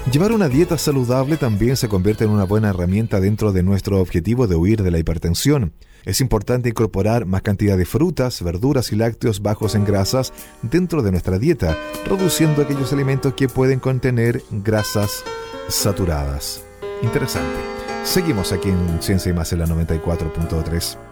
Llevar una dieta saludable también se convierte en una buena herramienta dentro de nuestro objetivo de huir de la hipertensión. Es importante incorporar más cantidad de frutas, verduras y lácteos bajos en grasas dentro de nuestra dieta, reduciendo aquellos alimentos que pueden contener grasas saturadas. Interesante. Seguimos aquí en Ciencia y Más en la 94.3.